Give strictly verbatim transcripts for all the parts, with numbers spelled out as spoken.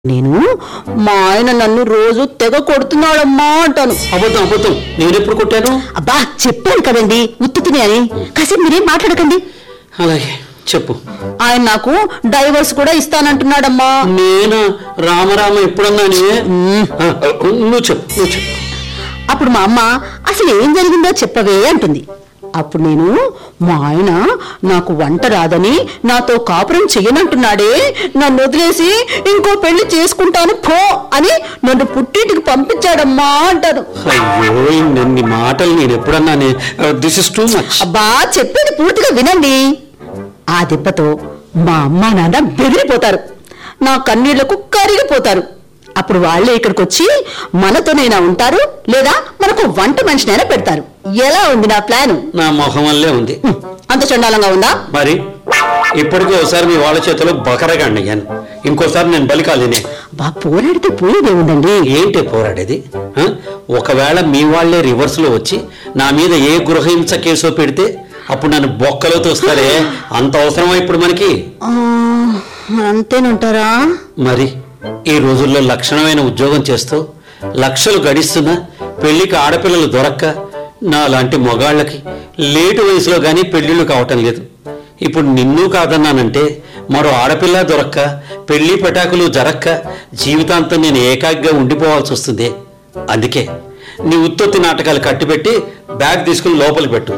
నేను మా ఆయన నన్ను రోజు తెగ కొడుతున్నాడమ్మా అంటాను. అబద్ధం అబద్ధం నేనెప్పుడు కొట్టాను? అబ్బా చెప్పాను కదండి ఉత్తుతిని అని. కాసేపు మీరేం మాట్లాడకండి. అలాగే చెప్పు. ఆయన నాకు డైవర్స్ కూడా ఇస్తానంటున్నాడమ్మా. నేనా? రామరామ ఎప్పుడన్నానే? నువ్వు చెప్పు నువ్వు చెప్పు. అప్పుడు మా అమ్మ అసలు ఏం జరిగిందో చెప్పవే అంటుంది. అప్పుడు నేను మా ఆయన నాకు వంట రాదని నాతో కాపురం చెయ్యనంటున్నాడే, నన్ను వదిలేసి ఇంకో పెళ్లి చేసుకుంటాను పో అని నన్ను పుట్టింటికి పంపించాడమ్మా అంటాను. అయ్యో ఇన్ని మాటలు నేను ఎప్పుడన్నానే? This is too much. అబ్బా చెప్పేది పూర్తిగా వినండి. ఆ దెబ్బతో మా అమ్మ నాన్న బెదిరిపోతారు, నా కన్నీళ్లకు కరిగిపోతారు. అప్పుడు వాళ్ళే ఇక్కడికి వచ్చి మనతోనైనా ఉంటారు, లేదా మనకు వంట మనిషినైనా పెడతారు. ఎలా ఉంది నా ప్లాన్? నా మొహం వల్లే ఉంది. అంత చండాలంగా ఉందా? మరి ఇప్పటికీ ఒకసారి మీ వాళ్ళ చేతిలో బకరగా అయ్యాను, ఇంకోసారి నేను బలి కాలేనే. బా పోరాడితే పోయేదే ఉందండి. ఏంటి పోరాడేది? ఒకవేళ మీ వాళ్లే రివర్స్ లో వచ్చి నా మీద ఏ గృహహింస కేసో పెడితే అప్పుడు నన్ను బొక్కలో తోస్తారే. అంత అవసరమా ఇప్పుడు మనకి? అంతేనంటారా? మరి ఈ రోజుల్లో లక్షణమైన ఉద్యోగం చేస్తూ లక్షలు గడిస్తున్నా పెళ్లికి ఆడపిల్లలు దొరక్క నా లాంటి మొగాళ్ళకి లేటు వయసులో గానీ పెళ్లిళ్ళు కావటం లేదు. ఇప్పుడు నిన్ను కాదన్నానంటే మరో ఆడపిల్ల దొరక్క పెళ్లి పెటాకులు జరక్క జీవితాంతం నేను ఏకాగ్గా ఉండిపోవాల్సి వస్తుంది. అందుకే నీ ఉత్పత్తి నాటకాలు కట్టిపెట్టి బ్యాగ్ తీసుకుని లోపలికి పెట్టు.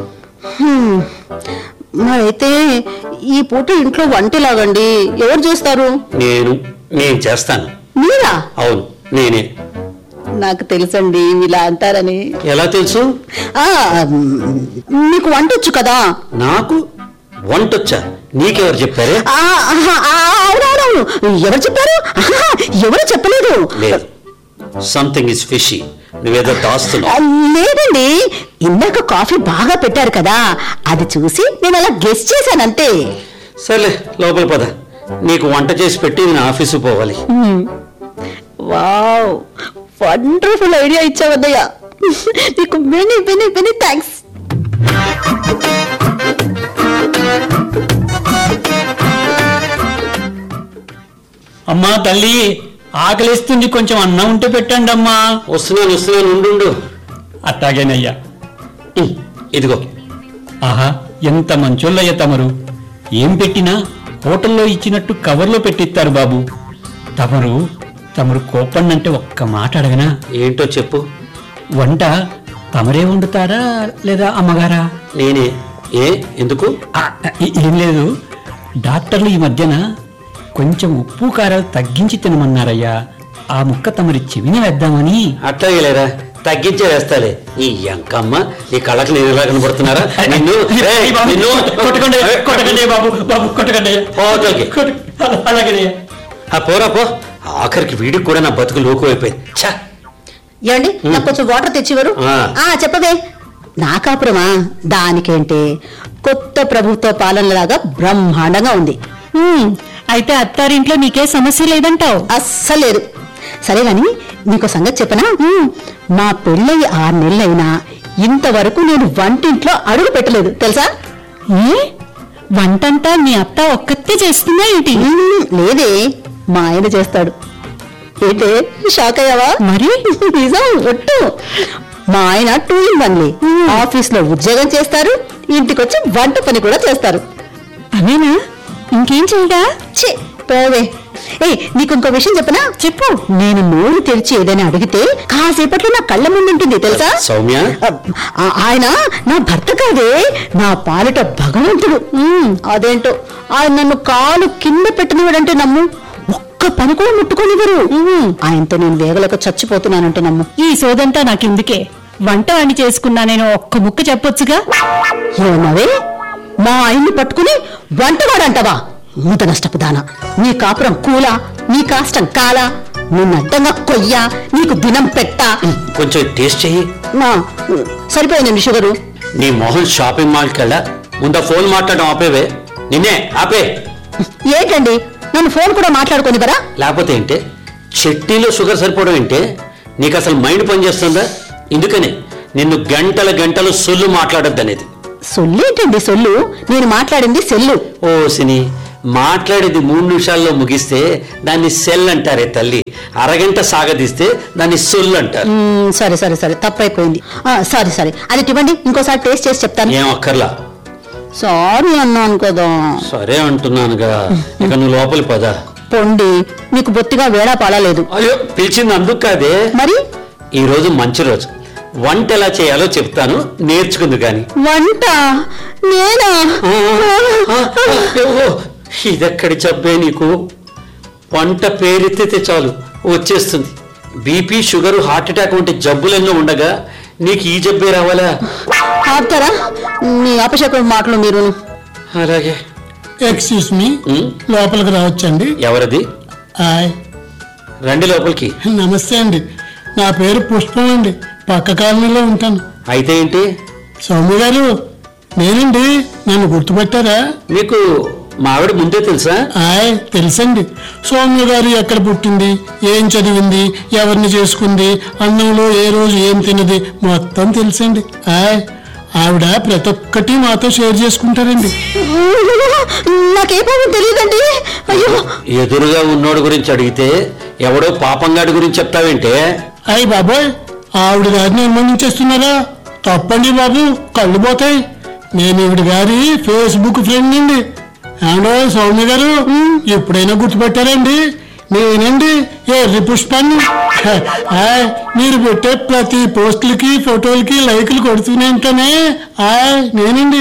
మరైతే ఈ పూట ఇంట్లో వంటలాగండి ఎవరు చేస్తారు? నేను నేను చేస్తాను. మీరా? అవును నేనే. నాకు తెలుసండి ఇలా అంటారని. ఎలా తెలుసు? ఆ మీకు వంట వచ్చు కదా. నాకు వంటొచ్చా? నీకెవరు చెప్పారే? అవునవునవును, ఎవరు చెప్పారు? ఎవరు చెప్పలేదు. లేదు, సంథింగ్ ఇస్ ఫిషీ. నువ్వేదో దాస్తున్నావు. లేదండి, ఇందాక కాఫీ బాగా పెట్టారు కదా, అది చూసి నేను అలా గెస్ చేశానంతే. సర్లే లోపల పద, నీకు వంట చేసి పెట్టి నేను ఆఫీసు పోవాలి. Wow, wonderful idea ఇచ్చావన్నయ్య. నీకు మెనీ మెనీ మెనీ థ్యాంక్స్. అమ్మా తల్లి, ఆకలిస్తుంది, కొంచెం అన్నం ఉంటే పెట్టండి అమ్మా. వస్తున్నాను వస్తున్నాను ఉండు. అట్టాగేనయ్యా. ఇదిగో. ఆహా, ఎంత మంచోళ్ళయ్యా తమరు. ఏం పెట్టినా హోటల్లో ఇచ్చినట్టు కవర్లో పెట్టిస్తారు బాబు. తమరు తమరు కోపన్నంటే ఒక్క మాట అడగనా? ఏంటో చెప్పు. వంట తమరే వండుతారా లేదా అమ్మగారా? నేనే. ఏ ఎందుకు? ఏం లేదు, డాక్టర్లు ఈ మధ్యన కొంచెం ఉప్పు కారాలు తగ్గించి తినమన్నారయ్యా. ఆ ముక్క తమరి చెవిని వేద్దామని. అట్లాగేలేరా, తగ్గించే వేస్తాలే. ఈ ఎంకమ్మ నీ కళ్ళకు నేను ఎలా కనబడుతున్నారా? నిన్ను కొట్టకండి కొట్టకండి బాబు, బాబు కొట్టకండి. అలాగే పోరా పో. ఆఖరికి వీడికి కూడా నా బతుకు లోకు అయిపోయింది. ఛా, ఏమండి నాకు కొంచెం వాటర్ తెచ్చివారు? చెప్పవే. నా కాపురమా? దానికేంటే కొత్త ప్రభుత్వ పాలనలాగా బ్రహ్మాండంగా ఉంది. అయితే అత్తారింట్లో నీకే సమస్య లేదంటావు? అస్సలు లేదు. సరే గాని నీకు సంగతి చెప్పనా? మా పెళ్ళయి ఆరు నెలలైనా ఇంతవరకు నేను వంటింట్లో అడుగు పెట్టలేదు తెలుసా? ఏ వంటంతా మీ అత్త ఒక్కతే చేస్తుందా ఏంటి? లేదే, మా ఆయన చేస్తాడు. ఏంటే షాక్ అయ్యావా? మరి నిజం ఒట్టు. మా ఆయన టూ ఇన్ వన్లీ. ఆఫీస్ లో ఉద్యోగం చేస్తారు, ఇంటికొచ్చి వంట పని కూడా చేస్తారు. అదేనా? ఇంకేం చేయడా? ఛీ పోవే. ఏ నీకు ఇంకో విషయం చెప్పనా? చెప్పు. నేను నోరు తెరిచి ఏదైనా అడిగితే కాసేపట్లో నా కళ్ళ ముందుంటుంది తెలుసా? సౌమ్య, ఆయన నా భర్త కాదే, నా పాలిట భగవంతుడు. అదేంటో ఆయన నన్ను కాలు కింద పెట్టినవాడంటే నమ్ము, ఒక్క పని కూడా ముట్టుకోనివ్వరు. ఆయనతో నేను వేగలేక చచ్చిపోతున్నానంటే నమ్ము. ఈ సోదంతా నాకెందుకే, వంట వాణ్ణి చేసుకున్నా నేను ఒక్క ముక్క చెప్పొచ్చుగా. ఏమన్నావే? మా ఆయన్ని పట్టుకుని వంటవాడంటావా? మూత నష్టపు దానా. నీ కాపురం కూలా, నీ కాష్టం కాలా, నిన్ను అడ్డంగా కొయ్యా, నీకు దినం పెట్టా. కొంచెం టేస్ట్ చెయ్యి. నా సరిపోయిందండి షుగరు. నీ మొహన్ షాపింగ్ మాల్కి వెళ్ళా ముందా ఫోన్ మాట్లాడడం ఆపేవే. నిన్నే ఆపే. ఏంటండి నన్ను ఫోన్ కూడా మాట్లాడుకోనివరా? లేకపోతే ఏంటే చట్నీలో షుగర్ సరిపోవడం ఏంటే? నీకు అసలు మైండ్ పనిచేస్తుందా? ఇందుకనే నిన్ను గంటల గంటలు సొల్లు మాట్లాడొద్దు అనేది. సొల్లేంటండి సొల్లు? నేను మాట్లాడింది సెల్లు. ఓ సిని, మాట్లాడేది మూడు నిమిషాల్లో ముగిస్తే దాన్ని సెల్ అంటారే తల్లి, అరగంట సాగదీస్తే దాన్ని సొల్లు అంటారు. మ్మ్, సరే సరే సరే తప్పైపోయింది. ఆ, సరే సరే అది ఇవ్వండి, ఇంకోసారి టేస్ట్ చేసి చెప్తాను. ఏం అక్కర్లా. సారీ అన్నాను కదా. సరే అంటున్నానుగా, ఇక నువ్వు లోపలి పద. పొండి, మీకు బొత్తిగా వేడా పాడలేదు. అయ్యో, పిలిచింది అందుకు కాదే. మరి ఈ రోజు మంచి రోజు, వంట ఎలా చేయాలో చెప్తాను, నేర్చుకుంది కానీ. వంట నేనా? ఇదెక్కడి జబ్బే నీకు? వంట పేరెత్తితే చాలు వచ్చేస్తుంది. బీపీ, షుగరు, హార్ట్ అటాక్ వంటి జబ్బులెన్నో ఉండగా నీకు ఈ జబ్బే రావాలా? ఆపుతారా మీ అపశకుల మాటలు మీరు? అలాగే. ఎక్స్క్యూజ్ మీ, లోపలికి రావచ్చండి? ఎవరది? హాయ్, రండి లోపలికి. నమస్తే అండి. నా పేరు పుష్పం అండి, పక్క కాలనీలో ఉంటాను. అయితే ఏంటి? సౌమ్య గారు నేనండి, నన్ను గుర్తుపట్టారా? మీకు మా ఆవిడ ముందే తెలుసా? హాయ్, తెలుసండి. సౌమ్య గారు ఎక్కడ పుట్టింది, ఏం చదివింది, ఎవరిని చేసుకుంది, అన్నంలో ఏ రోజు ఏం తిన్నది మొత్తం తెలుసండి. హాయ్, ఆవిడ ప్రతి ఒక్కటి మాతో షేర్ చేసుకుంటారండి. నాకే పాపం తెలియదండి. అయ్యో, ఎదురుగా ఉన్నోడు గురించి అడిగితే ఎవడో పాపంగాడి గురించి చెప్తావేంటే? అయ్యి బాబాయ్, ఆవిడ గారిని అనుమానించేస్తున్నారా? తప్పండి బాబు, కళ్ళు పోతాయి. నేను ఈవిడ గారి ఫేస్బుక్ ఫ్రెండ్ అండి. ఏమండో సౌమ్య గారు, ఎప్పుడైనా గుర్తుపెట్టారండి? నేనండి ఎర్రి పుష్పాన్ని. హాయ్, మీరు పెట్టే ప్రతి పోస్టులకి ఫోటోలకి లైకులు కొడుతూనే ఉంటానే. హాయ్, నేనండి.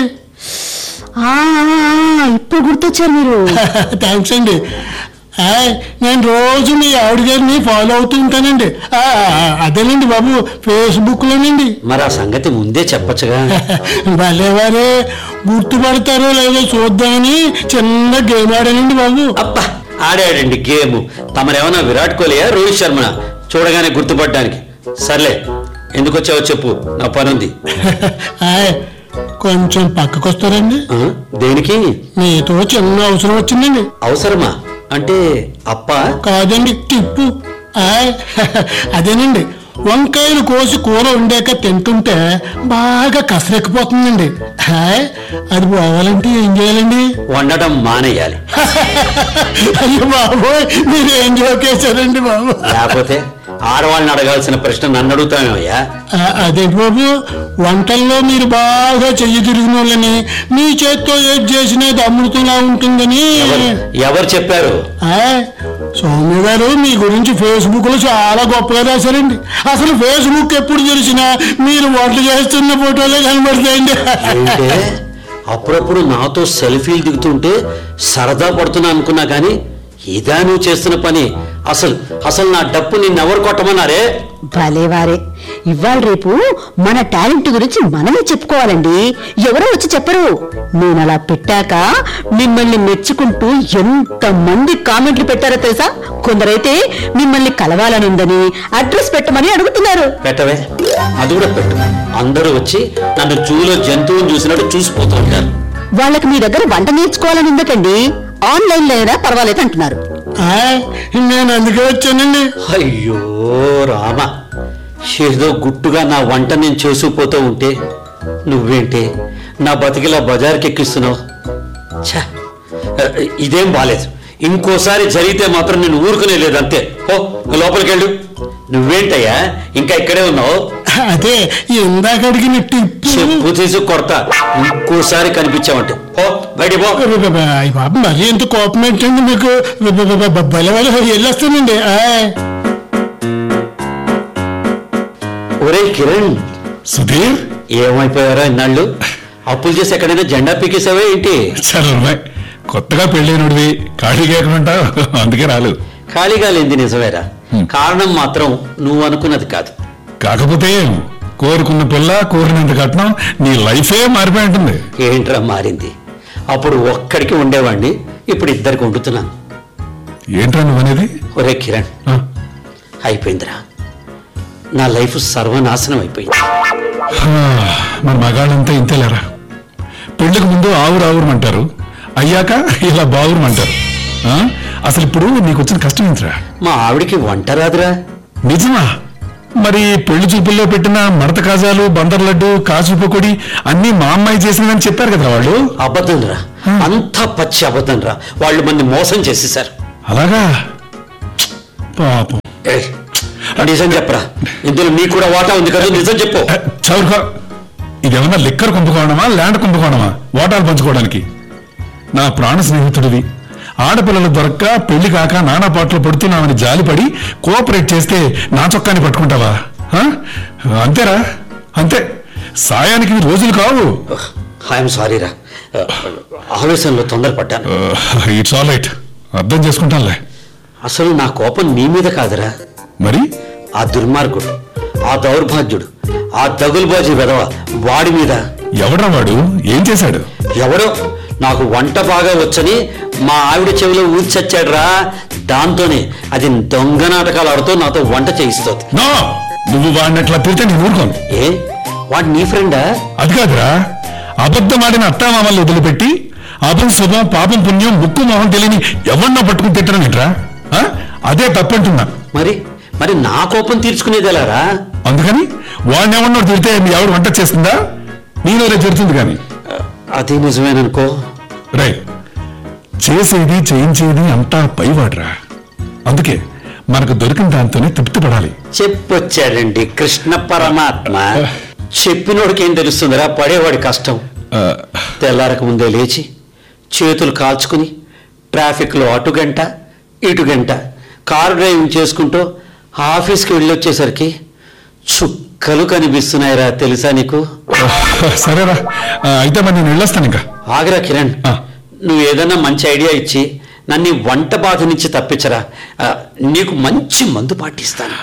ఆ, ఇప్పుడు గుర్తొచ్చారు మీరు. థ్యాంక్స్ అండి. హాయ్, నేను రోజు మీ ఆవిడ గారిని ఫాలో అవుతూ ఉంటానండి. అదేనండి బాబు, ఫేస్బుక్ లోనండి. మరి ఆ సంగతి ముందే చెప్పచ్చుగా. భలేవారే, గుర్తుపడతారో లేదో చూద్దామని చిన్న గేమ్ ఆడానండి బాబు. అబ్బా, ఆడాడండి గేమ్. తమరేమన్నా విరాట్ కోహ్లీయా, రోహిత్ శర్మ? చూడగానే గుర్తుపడ్డానికి. సర్లే, ఎందుకు వచ్చావో చెప్పు, నా పనుంది. హాయ్, కొంచెం పక్కకు వస్తారండి? ఆ, దేనికి? మీతో చిన్న అవసరం వచ్చిందండి. అవసరమా అంటే అప్ప? కాదండి, టిప్పు. హాయ్, అదేనండి, వంకాయలు కోసి కూర వండాక తింటుంటే బాగా కసరెక్కిపోతుందండి. హాయ్, అది పోవాలంటే ఏం చేయాలండి? వండటం మానేయాలి. అయ్యో బాబోయ్, మీరు ఏం జోకేశారండి బాబు. లేకపోతే ఆడవాళ్ళని అడగాల్సిన ప్రశ్న నన్ను అడుగుతామేమయ్యా? అదేంటి బాబు, వంటల్లో మీరు బాగా చెయ్యి తిరిగిన వాళ్ళని, మీ చేత్తో ఏది చేసినది అమృతంలా ఉంటుందని. ఎవరు చెప్పారు? సౌమ్య గారు మీ గురించి ఫేస్బుక్ లో చాలా గొప్పగా రాశారండి. అసలు ఫేస్బుక్ ఎప్పుడు తెలిసినా మీరు వంట చేస్తున్న ఫోటోలే కనబడతాయండి. అంటే అప్పుడప్పుడు నాతో సెల్ఫీలు దిగుతుంటే సరదా పడుతున్నా అనుకున్నా కానీ ఇదా నువ్వు చేస్తున్న పని? అసలు అసలు నా డప్పు నిన్నెవరు కొట్టమన్నారే? భలేవారే, ఇవాళ రేపు మన టాలెంట్ గురించి మనమే చెప్పుకోవాలండి, ఎవరో వచ్చి చెప్పరు. నేను అలా పెట్టాక మిమ్మల్ని మెచ్చుకుంటూ ఎంత మంది కామెంట్లు పెట్టారో తెలుసా? కొందరైతే మిమ్మల్ని కలవాలనుందని అడ్రస్ పెట్టమని అడుగుతున్నారు. పెట్టవే, అది కూడా పెట్టు. అందరూ వచ్చి నన్ను జూలో జంతువుని చూసినట్టు చూసిపోతూ ఉంటారు. వాళ్ళకి మీ దగ్గర వంట నేర్చుకోవాలని ఉందటండి, ఆన్లైన్ లో అయినా పర్వాలేదు అంటున్నారు. నేను అందుకే వచ్చానండి. అయ్యో రామ, ఏదో గుట్టుగా నా వంట నేను చేసుకుపోతూ ఉంటే నువ్వేంటే నా బతికిలా బజార్కి ఎక్కిస్తున్నావు? ఛా, ఇదేం బాలేదు. ఇంకోసారి జరిగితే మాత్రం నేను ఊరుకునే లేదు, అంతే. ఓ, లోపలికి వెళ్ళు. నువ్వేంటయ్యా ఇంకా ఇక్కడే ఉన్నావు? అదే ఇందాక అడిగిన టిప్పు. చెప్పు తీసి కొడతా, ఇంకోసారి కనిపించావంటే ఓ బయట పో. బాబు, మరీ ఎంత కోపం ఏంటండి మీకు? బలవాళ్ళు వెళ్ళొస్తానండి. ఒరే కిరణ్, సుధీర్, ఏమైపోయారా ఇన్నాళ్ళు? అప్పులు చేసి ఎక్కడైనా జెండా పీకేసావే ఏంటి? సరే, కొత్తగా పెళ్ళైనడివి ఖాళీగా ఎక్కడుంటావు, అందుకే రాలేదు. ఖాళీగా లేంది నిజమేరా, కారణం మాత్రం నువ్వు అనుకున్నది కాదు. కాకపోతే కోరుకున్న పిల్ల, కోరినంత కట్నం, నీ లైఫే మారిపోయి ఉంటుంది. ఏంట్రా మారింది? అప్పుడు ఒక్కడికి ఉండేవాడిని, ఇప్పుడు ఇద్దరికి వండుతున్నాను. ఏంట్రా నువ్వు అనేది? ఒరే కిరణ్, అయిపోయిందిరా, నా లైఫ్ సర్వనాశనం అయిపోయింది. మన మగాళ్ళంతా ఇంతేలేరా, పెళ్లికి ముందు ఆవురు ఆవురమంటారు, అయ్యాక ఇలా బావురమంటారు. అసలు ఇప్పుడు నీకు వచ్చిన కష్టం ఏంట్రా? మా ఆవిడికి వంట రాదురా. నిజమా? మరి పెళ్లి చూపుల్లో పెట్టిన మడత కాజాలు, బందర్ లడ్డు, కాజు పకోడి అన్ని మా అమ్మాయి చేసిందని చెప్పారు కదా వాళ్ళు. అబద్ధం రా, అంతా పచ్చి అబద్ధం రా. వాళ్ళు మంది మోసం చేసేసారు. అలాగా? పాపం. ఏయ్, నిజం చెప్పరా, ఇందులో నీ కూడా వాటా ఉంది కదా, నిజం చెప్పు. చౌరుకో, ఇదేమన్నా లిక్కర్ కుంభకోణమా, ల్యాండ్ కుంభకోణమా వాటాలు పంచుకోవడానికి? నా ప్రాణ స్నేహితుడివి, ఆడపిల్లలు దొరక్క పెళ్లి కాక నానా పాటలు పడుతున్నామని జాలిపడి కోఆపరేట్ చేస్తే నా చొక్కాన్ని పట్టుకుంటావా? అంతేరా, అంతే. సాయానికి రోజులు కావు. ఐఎమ్ సారీ రా, ఆవేశంలో తొందరపడ్డాను. ఇట్స్ ఆల్ రైట్, అర్థం చేసుకుంటానులే. అసలు నా కోపం నీ మీద కాదురా, మరి ఆ దుర్మార్గుడు, ఆ దౌర్భాగ్యుడు, ఆ దగులుబాజీ వెధవ వాడి మీద. ఎవడ్రా వాడు? ఏం చేశాడు? ఎవడో నాకు వంట బాగా వచ్చని మా ఆవిడ చెవిలో ఊరి చచ్చాడు రా. దాంతోనే అది దొంగ నాటకాలు ఆడుతూ నాతో వంట చేయిస్తుంది. నో, నువ్వు వాడిని అట్లా తిరితే నేను ఊరుకోను. ఏ, వాడు నీ ఫ్రెండా? అది కాదురా, అబద్ధమాడిన అత్తామామల్ని వదిలిపెట్టి అపం శుభం పాపం పుణ్యం ముక్కు మొహం తెలియని ఎవరినో పట్టుకుని తిట్టడం ఏంట్రా? అదే తప్పంటున్నా. మరి మరి నా కోపం తీర్చుకునేది ఎలారా? అందుకని వాడిని ఎవరినో తిడితే మీ ఆవిడ వంట చేస్తుందా? నీలోనే తిడుతుంది కానీ. అది నిజమేననుకో. రై, చేసేది చేయించేది అంతా పైవాడ్రా. అందుకే మనకు దొరికిన దాంతోనే తృప్తి పడాలి. చెప్పొచ్చాడండి కృష్ణ పరమాత్మ. చెప్పినోడికి ఏం తెలుస్తుందిరా పడేవాడి కష్టం. తెల్లారక ముందే లేచి చేతులు కాల్చుకుని ట్రాఫిక్లో అటు గంట ఇటు గంట కారు డ్రైవింగ్ చేసుకుంటూ ఆఫీస్కి వెళ్ళొచ్చేసరికి చుక్కలు కనిపిస్తున్నాయిరా, తెలుసా నీకు? సరేరా, అయితే మరి నేను వెళ్ళొస్తాను. ఇంకా ఆగరా కిరణ్, నువ్వు ఏదన్నా మంచి ఐడియా ఇచ్చి నన్ను వంట బాధ నుంచి తప్పించరా. నీకు మంచి మందు పాటిస్తాను.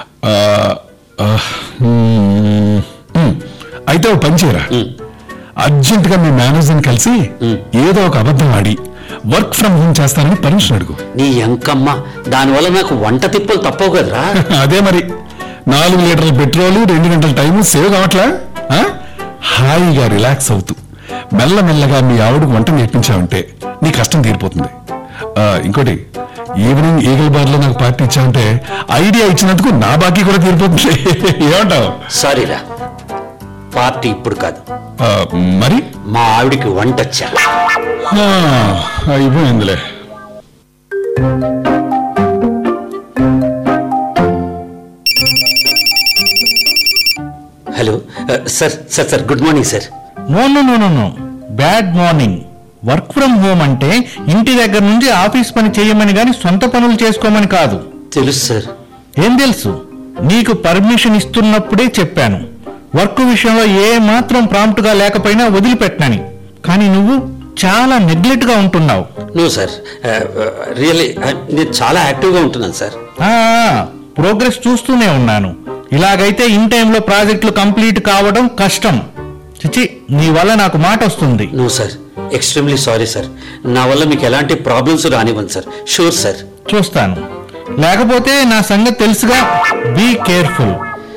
అయితే ఓ పని చేయరా, అర్జెంట్ గా మీ మేనేజర్ని కలిసి ఏదో ఒక అబద్ధం ఆడి వర్క్ ఫ్రమ్ హోమ్ చేస్తానని పర్మిషన్ అడుగు. నీ ఎంకమ్మ, దానివల్ల నాకు వంట తిప్పలు తప్పవు కదరా. అదే మరి, నాలుగు లీటర్ల పెట్రోల్, రెండు గంటల టైం సేవ్ కావట్లా? హాయిగా రిలాక్స్ అవుతూ మెల్లమెల్లగా మీ ఆవిడకు వంట నేర్పించావంటే నీ కష్టం తీరిపోతుంది. ఇంకోటి, ఈవినింగ్ ఈగల్ బార్ లో నాకు పార్టీ ఇచ్చావంటే ఐడియా ఇచ్చినందుకు నా బాకీ కూడా తీరిపోతుంది. ఏమంటావు? సారీరా, పార్టీ ఇప్పుడు కాదు. మరి మా ఆవిడికి వంట వచ్చా. అయిపోయిందిలే. Hello sir. Sir sir good morning sir. No no no no no bad morning. Work from home అంటే ఇంటి దగ్గర నుంచి ఆఫీస్ పని చేయమని గాని సొంత పనులు చేసుకోమని కాదు. తెలుసు సార్. ఏం తెలుసు? నీకు పర్మిషన్ ఇస్తున్నప్పుడే చెప్పాను, వర్క్ విషయంలో ఏ మాత్రం ప్రాంప్ట్ గా లేకపోయినా వదిలిపెట్టనని. కానీ నువ్వు చాలా నెగ్లెక్ట్ గా ఉంటున్నావు. నో సార్, రియల్లీ నేను చాలా యాక్టివ్ గా ఉంటున్నాను సార్. ప్రోగ్రెస్ చూస్తూనే ఉన్నాను. ఇలాగైతే ఇన్ టైంలో ప్రాజెక్టులు కంప్లీట్ కావడం కష్టం. చిచి, నీ వల్ల నాకు మాట వస్తుంది. No sir, extremely sorry sir. నా వల్ల మీకు ఎలాంటి ప్రాబ్లమ్స్ రానివ్వండి సార్. Sure sir. చూస్తాను, లేకపోతే నా సంగతి తెలుసుగా. Be careful.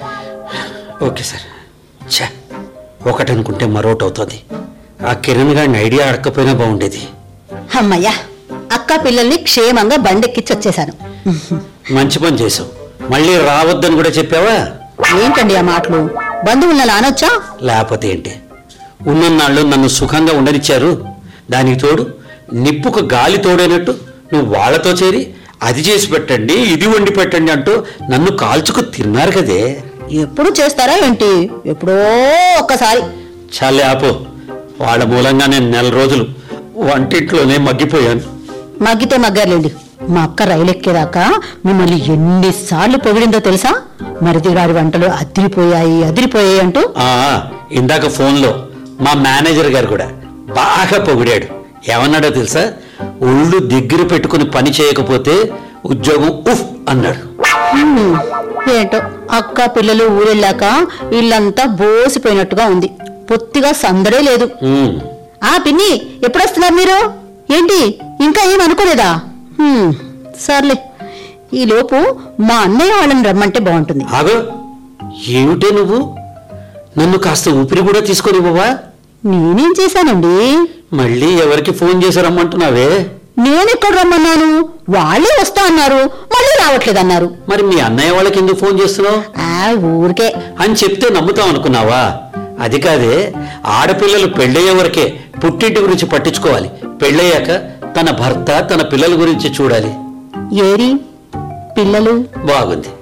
Okay sir. ఛా, ఒకటి అనుకుంటే మరొకటి అవుతుంది. ఆ కిరణ్ గారిని ఐడియా అడగకపోయినా బాగుండేది. అమ్మయ్యా, అక్క పిల్లల్ని క్షేమంగా బండెక్కిచ్చి వచ్చేసాను. మంచి పని చేసావు. మళ్ళీ రావద్దని కూడా చెప్పావా? ఏంటండి ఆ మాటలు? బంధువుల నానొచ్చా? లేకపోతే ఏంటి, ఉన్నన్నాళ్ళు నన్ను సుఖంగా ఉండనిచ్చారు. దానికి తోడు నిప్పుకు గాలి తోడైనట్టు నువ్వు వాళ్లతో చేరి అది చేసి పెట్టండి, ఇది వండి పెట్టండి అంటూ నన్ను కాల్చుకు తిన్నారు కదే. ఎప్పుడు చేస్తారా ఏంటి? ఎప్పుడో ఒక్కసారి. చాలే ఆపు. వాళ్ళ మూలంగా నేను నెల రోజులు వంటింట్లోనే మగ్గిపోయాను. మగ్గితే మగ్గారులేండి. మా అక్క రైలు ఎక్కేదాకా మిమ్మల్ని ఎన్నిసార్లు పొగిడిందో తెలుసా? మరిది గారి వంటలు అదిరిపోయాయి అదిరిపోయాయి అంటూ. ఆ ఇందాక ఫోన్లో మా మేనేజర్ గారు కూడా బాగా పొగిడాడు. ఏమన్నాడో తెలుసా? ఒళ్ళు దగ్గర పెట్టుకుని పని చేయకపోతే ఉద్యోగం ఉఫ్ అన్నాడు. ఏంటో అక్క పిల్లలు ఊరెళ్ళాక ఇల్లంతా బోసిపోయినట్టుగా ఉంది. పొత్తిగా సందడే లేదు. ఆ పిన్ని, ఎప్పుడొస్తున్నారు మీరు? ఏంటి ఇంకా ఏం అనుకోలేదా? సర్లే, ఈ లోపు మా అన్నయ్య వాళ్ళని రమ్మంటే బాగుంటుంది. ఆగో, ఏమిటే నువ్వు నన్ను కాస్త ఊపిరి కూడా తీసుకొని ఇవ్వవా? నేనేం చేశానండి? మళ్ళీ ఎవరికి ఫోన్ చేసి రమ్మంటున్నావే? నేనెక్కడ రమ్మన్నాను? వాళ్ళే వస్తా అన్నారు, మళ్ళీ రావట్లేదన్నారు. మరి మీ అన్నయ్య వాళ్ళకి ఎందుకు ఫోన్ చేస్తున్నావు? ఆ ఊరికే అని చెప్తే నమ్ముతాం అనుకున్నావా? అది కాదే, ఆడపిల్లలు పెళ్ళయ్యే వరకే పుట్టింటి గురించి పట్టించుకోవాలి. పెళ్ళయ్యాక తన భర్త తన పిల్లల గురించి చూడాలి. ఏరి పిల్లలు బాగుంది.